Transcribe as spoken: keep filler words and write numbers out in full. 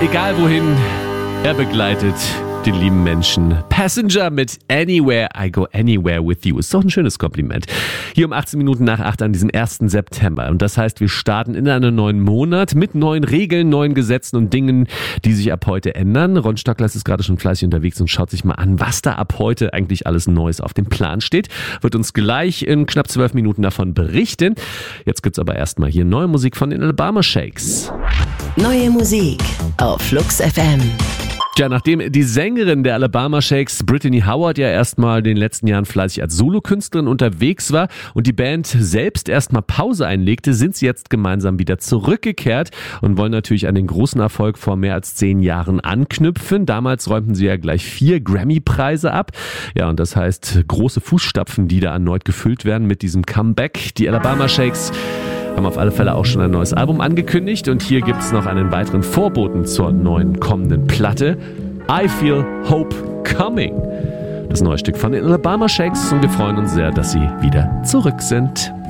egal wohin, er begleitet den lieben Menschen. Passenger mit Anywhere, I Go Anywhere With You. Ist doch ein schönes Kompliment. Hier um achtzehn Minuten nach acht an diesem ersten September. Und das heißt, wir starten in einen neuen Monat mit neuen Regeln, neuen Gesetzen und Dingen, die sich ab heute ändern. Ron Stocklas ist gerade schon fleißig unterwegs und schaut sich mal an, was da ab heute eigentlich alles Neues auf dem Plan steht. Wird uns gleich in knapp zwölf Minuten davon berichten. Jetzt gibt's aber erstmal hier neue Musik von den Alabama Shakes. Neue Musik auf Flux F M. Tja, nachdem die Sängerin der Alabama Shakes, Brittany Howard, ja erstmal in den letzten Jahren fleißig als Solokünstlerin unterwegs war und die Band selbst erstmal Pause einlegte, sind sie jetzt gemeinsam wieder zurückgekehrt und wollen natürlich an den großen Erfolg vor mehr als zehn Jahren anknüpfen. Damals räumten sie ja gleich vier Grammy-Preise ab. Ja, und das heißt große Fußstapfen, die da erneut gefüllt werden mit diesem Comeback. Die Alabama Shakes haben auf alle Fälle auch schon ein neues Album angekündigt und hier gibt es noch einen weiteren Vorboten zur neuen kommenden Platte. I Feel Hope Coming. Das neue Stück von den Alabama Shakes und wir freuen uns sehr, dass sie wieder zurück sind.